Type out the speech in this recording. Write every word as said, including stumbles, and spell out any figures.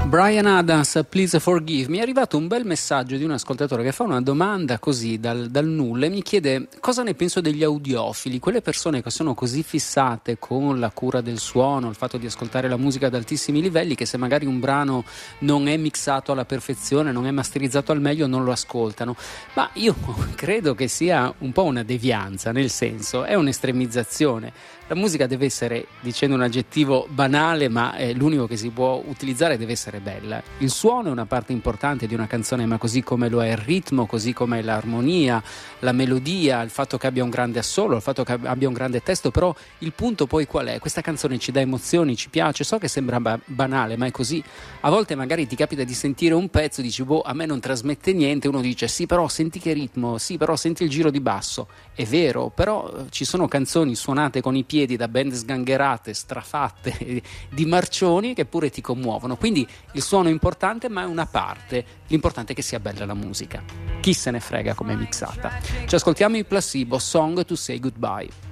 Bryan Adams, Please Forgive. Mi è arrivato un bel messaggio di un ascoltatore che fa una domanda così dal, dal nulla e mi chiede cosa ne penso degli audiofili, quelle persone che sono così fissate con la cura del suono, il fatto di ascoltare la musica ad altissimi livelli, che se magari un brano non è mixato alla perfezione, non è masterizzato al meglio, non lo ascoltano. Ma io credo che sia un po' una devianza, nel senso, è un'estremizzazione. La musica deve essere, dicendo un aggettivo banale, ma è l'unico che si può utilizzare, deve essere bella. Il suono è una parte importante di una canzone, ma così come lo è il ritmo, così come l'armonia, la melodia, il fatto che abbia un grande assolo, il fatto che abbia un grande testo, però il punto poi qual è? Questa canzone ci dà emozioni, ci piace, so che sembra ba- banale, ma è così. A volte magari ti capita di sentire un pezzo, dici, boh, a me non trasmette niente, uno dice, sì, però senti che ritmo, sì, però senti il giro di basso. È vero, però eh, ci sono canzoni suonate con i piedi da band sgangherate, strafatte, di marcioni che pure ti commuovono. Quindi il suono è importante, ma è una parte. L'importante è che sia bella la musica. Chi se ne frega come è mixata. Ci ascoltiamo i Placebo, Song to Say Goodbye.